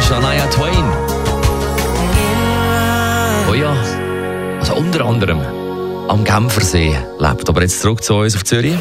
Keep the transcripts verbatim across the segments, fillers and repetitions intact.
Shania Twain. Oh ja, also unter anderem am Genfersee lebt. Aber jetzt zurück zu uns auf Zürich.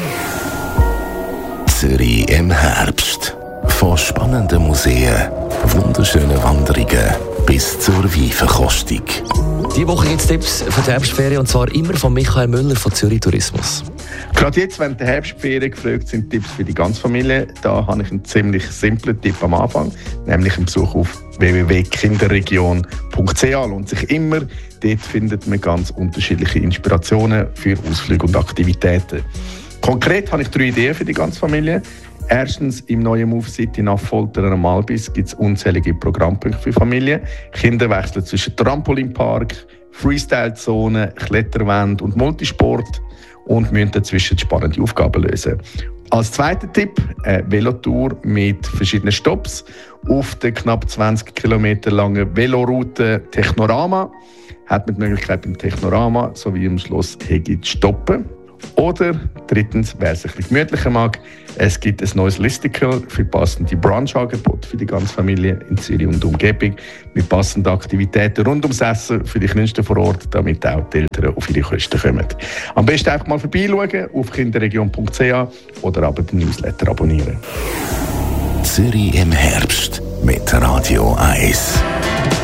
Zürich im Herbst. Von spannenden Museen, wunderschönen Wanderungen bis zur Weinverkostung. Diese Woche gibt es Tipps für die Herbstferien, und zwar immer von Michael Müller von Zürich Tourismus. Gerade jetzt, wenn die Herbstferien gefragt sind, Tipps für die ganze Familie, da habe ich einen ziemlich simplen Tipp am Anfang, nämlich einen Besuch auf w w w punkt kinderregion punkt c h. Lohnt sich immer. Dort findet man ganz unterschiedliche Inspirationen für Ausflüge und Aktivitäten. Konkret habe ich drei Ideen für die ganze Familie. Erstens, im neuen Move City nach Folteren am Albis gibt es unzählige Programmpunkte für Familien. Kinder wechseln zwischen Trampolinpark, Freestyle-Zone, Kletterwände und Multisport und müssen dazwischen spannende Aufgaben lösen. Als zweiter Tipp, eine Velotour mit verschiedenen Stops auf der knapp zwanzig Kilometer langen Veloroute Technorama. Hat man die Möglichkeit, beim Technorama sowie im Schloss Hegi zu stoppen. Oder drittens, wer es ein bisschen gemütlicher mag, es gibt ein neues Listicle für passende Brunch-Angebote für die ganze Familie in Zürich und Umgebung mit passenden Aktivitäten rund ums Essen für die Kleinsten vor Ort, damit auch die Eltern auf ihre Kosten kommen. Am besten einfach mal vorbeischauen auf kinderregion punkt c h oder aber den Newsletter abonnieren. Zürich im Herbst mit Radio eins.